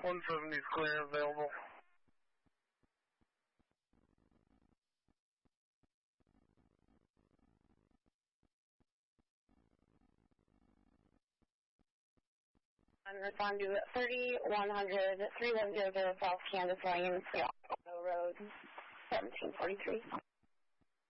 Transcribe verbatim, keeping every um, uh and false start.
one seventy is clear, available. And respond to thirty-one hundred, three one zero zero South Kansas Lane, Seattle Road, seventeen forty-three.